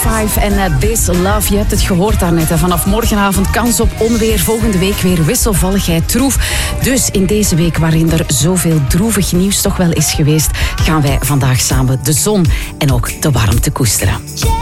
5 en This Love. Je hebt het gehoord daarnet. Vanaf morgenavond kans op onweer. Volgende week weer wisselvalligheid, troef. Dus in deze week waarin er zoveel droevig nieuws toch wel is geweest, gaan wij vandaag samen de zon en ook de warmte koesteren.